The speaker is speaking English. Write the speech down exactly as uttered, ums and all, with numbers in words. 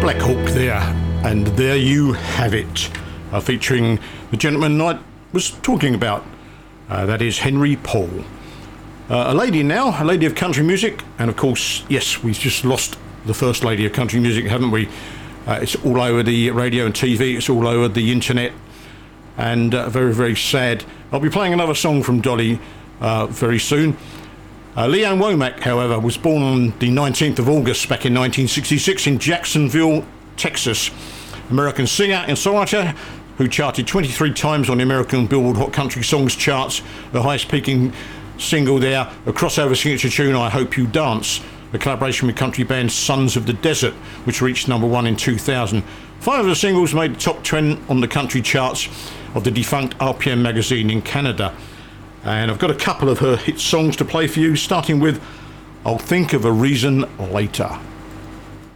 Black Hawk there, and there you have it, uh, featuring the gentleman I was talking about, uh, that is Henry Paul. Uh, a lady now, a lady of country music, and of course, yes, we've just lost the first lady of country music, haven't we? Uh, it's all over the radio and T V, it's all over the internet, and uh, very, very sad. I'll be playing another song from Dolly uh, very soon. Uh, Leanne Womack, however, was born on the nineteenth of August back in nineteen sixty-six in Jacksonville, Texas. American singer and songwriter who charted twenty-three times on the American Billboard Hot Country Songs charts. The highest peaking single there, a crossover signature tune, I Hope You Dance, a collaboration with country band Sons of the Desert, which reached number one in two thousand. Five of the singles made the top ten on the country charts of the defunct R P M magazine in Canada. And I've got a couple of her hit songs to play for you, starting with I'll Think of a Reason Later.